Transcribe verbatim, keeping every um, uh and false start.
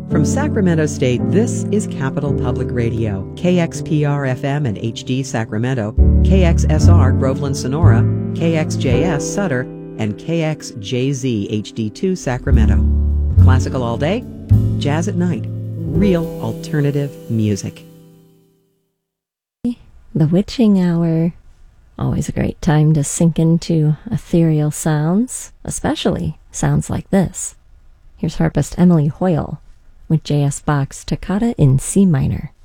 From Sacramento State, this is Capital Public Radio, K X P R F M and H D Sacramento, K X S R Groveland Sonora, K X J S Sutter, and K X J Z H D two Sacramento. Classical all day, jazz at night, real alternative music. The Witching Hour. Always a great time to sink into ethereal sounds, especially sounds like this. Here's harpist Emily Hoyle with J S Bach's Toccata in C minor.